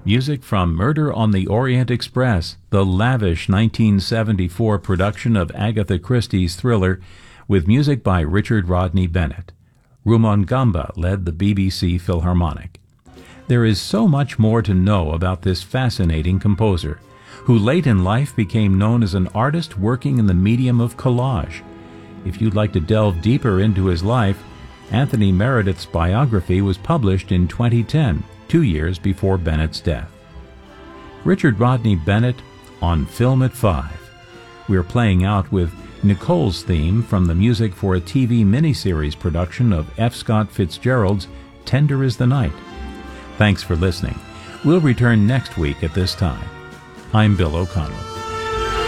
Music from Murder on the Orient Express, the lavish 1974 production of Agatha Christie's thriller, with music by Richard Rodney Bennett. Rumongamba led the BBC Philharmonic. There is so much more to know about this fascinating composer, who late in life became known as an artist working in the medium of collage. If you'd like to delve deeper into his life, Anthony Meredith's biography was published in 2010, 2 years before Bennett's death. Richard Rodney Bennett on Film at 5. We're playing out with Nicole's theme from the music for a TV miniseries production of F. Scott Fitzgerald's Tender is the Night. Thanks for listening. We'll return next week at this time. I'm Bill O'Connell.